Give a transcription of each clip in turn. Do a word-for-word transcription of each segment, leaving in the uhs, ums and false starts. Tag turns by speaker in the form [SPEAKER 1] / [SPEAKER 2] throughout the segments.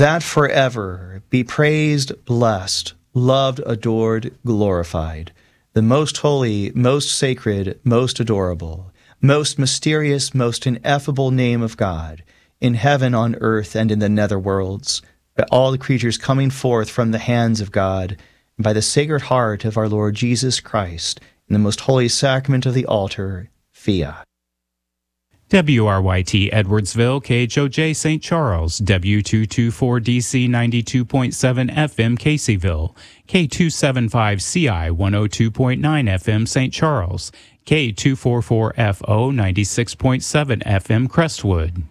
[SPEAKER 1] that forever be praised, blessed, loved, adored, glorified, the most holy, most sacred, most adorable, most mysterious, most ineffable name of God, in heaven, on earth, and in the netherworlds, by all the creatures coming forth from the hands of God, and by the Sacred Heart of our Lord Jesus Christ, in the most holy sacrament of the altar, Fiat.
[SPEAKER 2] W R Y T Edwardsville, K H O J Saint Charles, W two twenty-four D C ninety-two point seven F M Caseyville, K two seventy-five C I one oh two point nine F M Saint Charles, K two forty-four F O ninety-six point seven F M Crestwood.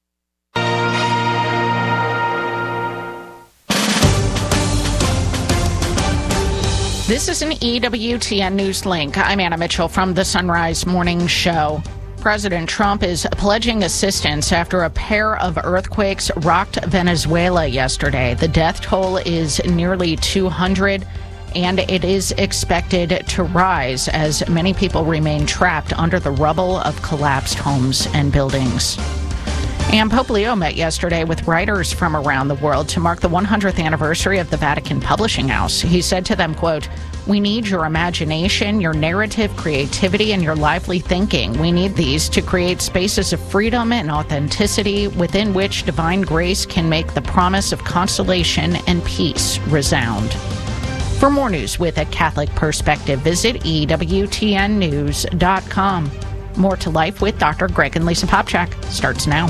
[SPEAKER 3] This is an E W T N News Link. I'm Anna Mitchell from the Sunrise Morning Show. President Trump is pledging assistance after a pair of earthquakes rocked Venezuela yesterday. The death toll is nearly two hundred, and it is expected to rise as many people remain trapped under the rubble of collapsed homes and buildings. And Pope Leo met yesterday with writers from around the world to mark the one hundredth anniversary of the Vatican Publishing House. He said to them, quote, "We need your imagination, your narrative creativity, and your lively thinking. We need these to create spaces of freedom and authenticity within which divine grace can make the promise of consolation and peace resound." For more news with a Catholic perspective, visit E W T N news dot com. More to Life with Doctor Greg and Lisa Popchak starts now.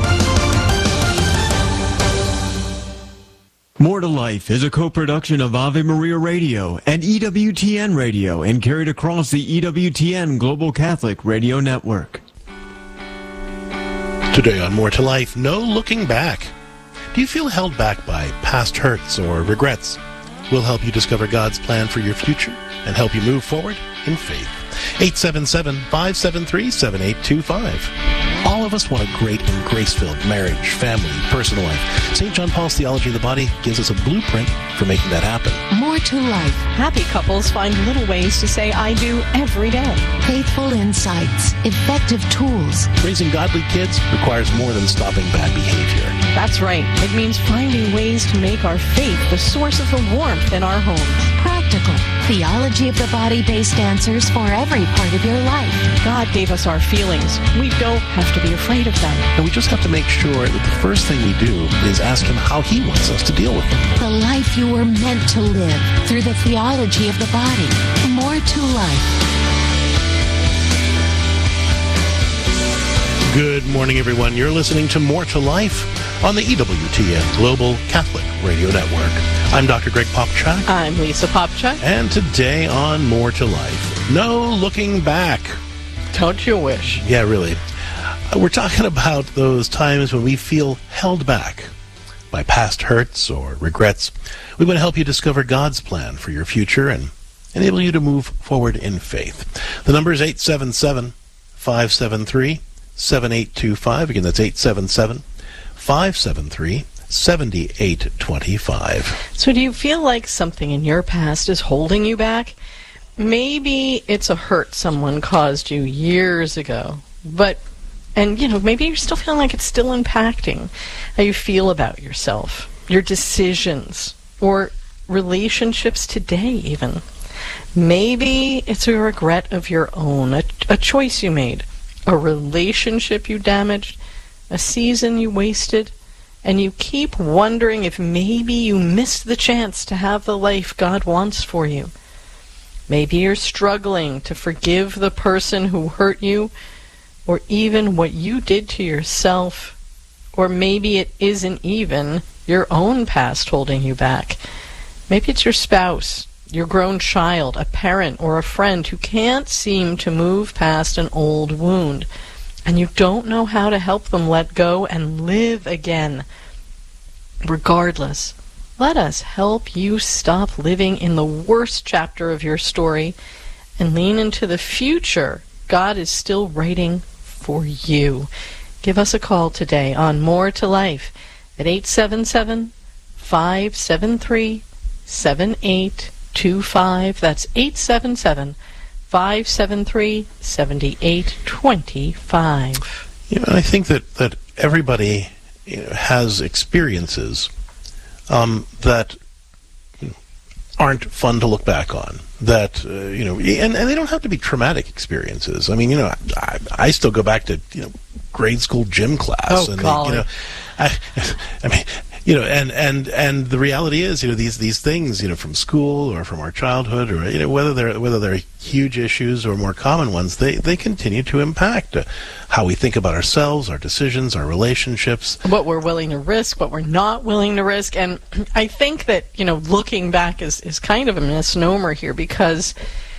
[SPEAKER 4] More to Life is a co-production of Ave Maria Radio and E W T N Radio and carried across the E W T N Global Catholic Radio Network.
[SPEAKER 5] Today on More to Life, no looking back. Do you feel held back by past hurts or regrets? We'll help you discover God's plan for your future and help you move forward in faith. eight seven seven, five seven three, seven eight two five. All of us want a great and grace-filled marriage, family, personal life. Saint John Paul's Theology of the Body gives us a blueprint for making that happen.
[SPEAKER 6] More to Life.
[SPEAKER 7] Happy couples find little ways to say I do every day.
[SPEAKER 6] Faithful insights. Effective tools.
[SPEAKER 5] Raising godly kids requires more than stopping bad behavior.
[SPEAKER 7] That's right. It means finding ways to make our faith the source of the warmth in our homes.
[SPEAKER 6] Practical. Theology of the Body-based answers for every part of your life.
[SPEAKER 7] God gave us our feelings. We don't have to be afraid of them.
[SPEAKER 5] And we just have to make sure that the first thing we do is ask Him how He wants us to deal with them.
[SPEAKER 6] The life you were meant to live through the theology of the body. More to Life.
[SPEAKER 5] Good morning, everyone. You're listening to More to Life on the E W T N Global Catholic Radio Network. I'm Doctor Greg Popchak.
[SPEAKER 7] I'm Lisa Popchak.
[SPEAKER 5] And today on More to Life, no looking back.
[SPEAKER 7] Don't you wish?
[SPEAKER 5] Yeah, really. We're talking about those times when we feel held back by past hurts or regrets. We want to help you discover God's plan for your future and enable you to move forward in faith. The number is eight seven seven, five seven three, seven eight two five. Again, that's eight seven seven, five seven three, seven eight two five.
[SPEAKER 7] So do you feel like something in your past is holding you back? Maybe it's a hurt someone caused you years ago, but, and you know, maybe you're still feeling like it's still impacting how you feel about yourself, your decisions, or relationships today even. Maybe it's a regret of your own, a, a choice you made, a relationship you damaged, a season you wasted, and you keep wondering if maybe you missed the chance to have the life God wants for you. Maybe you're struggling to forgive the person who hurt you, or even what you did to yourself, or maybe it isn't even your own past holding you back. Maybe it's your spouse, your grown child, a parent, or a friend who can't seem to move past an old wound, and you don't know how to help them let go and live again. Regardless, let us help you stop living in the worst chapter of your story and lean into the future God is still writing for you. Give us a call today on More to Life at eight seven seven, five seven three, seven eight two five. That's eight seven seven, five seven three, seven eight two five.
[SPEAKER 5] You know, I think that, that everybody, you know, has experiences um, that you know, aren't fun to look back on. That, uh, you know, and, and they don't have to be traumatic experiences. I mean, you know, I, I still go back to, you know, grade school gym class.
[SPEAKER 7] Oh,
[SPEAKER 5] and
[SPEAKER 7] golly.
[SPEAKER 5] you know, I, I mean, you know, and, and, and the reality is, you know, these, these things, you know, from school or from our childhood, or, you know, whether they're, whether they're huge issues or more common ones, they, they continue to impact uh, how we think about ourselves, our decisions, our relationships.
[SPEAKER 7] What we're willing to risk, what we're not willing to risk. And I think that, you know, looking back is, is kind of a misnomer here, because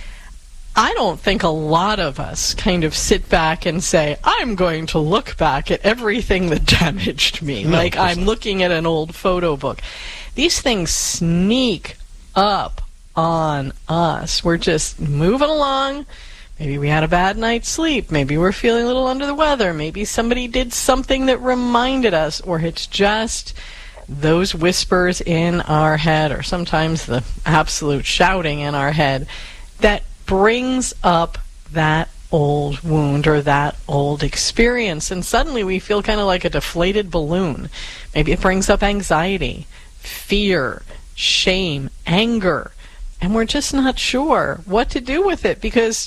[SPEAKER 7] I don't think a lot of us kind of sit back and say, I'm going to look back at everything that damaged me.
[SPEAKER 5] No,
[SPEAKER 7] like I'm
[SPEAKER 5] not.
[SPEAKER 7] looking at an old photo book. These things sneak up on us. We're just moving along. Maybe we had a bad night's sleep. Maybe we're feeling a little under the weather. Maybe somebody did something that reminded us, or it's just those whispers in our head, or sometimes the absolute shouting in our head that brings up that old wound or that old experience. And suddenly we feel kind of like a deflated balloon. Maybe it brings up anxiety, fear, shame, anger, and we're just not sure what to do with it, because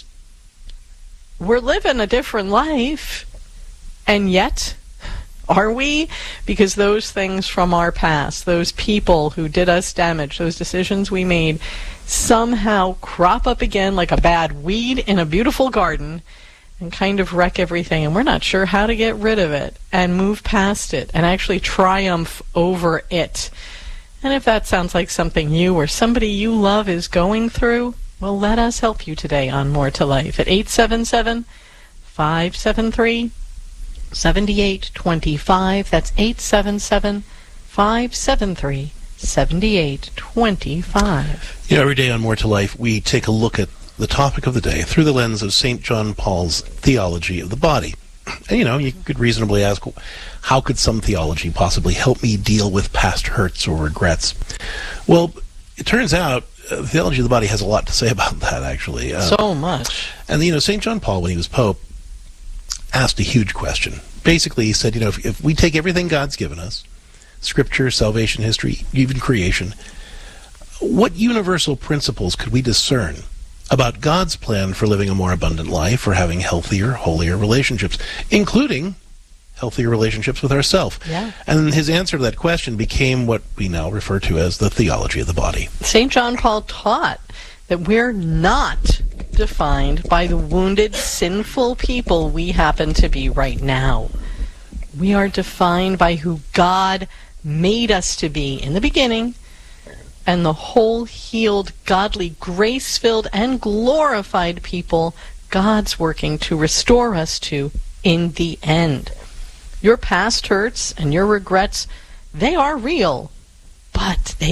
[SPEAKER 7] we're living a different life. And yet, are we? Because those things from our past, those people who did us damage, those decisions we made, somehow crop up again like a bad weed in a beautiful garden and kind of wreck everything. And we're not sure how to get rid of it and move past it and actually triumph over it. And if that sounds like something you or somebody you love is going through, well, let us help you today on More to Life at eight seven seven, five seven three, seven eight two five. That's eight seven seven, five seven three, seven eight two five.
[SPEAKER 5] You know, every day on More to Life, we take a look at the topic of the day through the lens of Saint John Paul's theology of the body. And, you know, you could reasonably ask, how could some theology possibly help me deal with past hurts or regrets? Well, it turns out uh, the theology of the body has a lot to say about that, actually. Uh,
[SPEAKER 7] So much.
[SPEAKER 5] And, you know, Saint John Paul, when he was Pope, asked a huge question. Basically, he said, you know, if, if we take everything God's given us, Scripture, salvation history, even creation, what universal principles could we discern about God's plan for living a more abundant life or having healthier, holier relationships, including healthier relationships with ourselves?
[SPEAKER 7] Yeah.
[SPEAKER 5] And his answer to that question became what we now refer to as the theology of the body.
[SPEAKER 7] Saint John Paul taught that we're not defined by the wounded, sinful people we happen to be right now. We are defined by who God made us to be in the beginning, and the whole healed, godly, grace-filled, and glorified people God's working to restore us to in the end. Your past hurts and your regrets, they are real, but they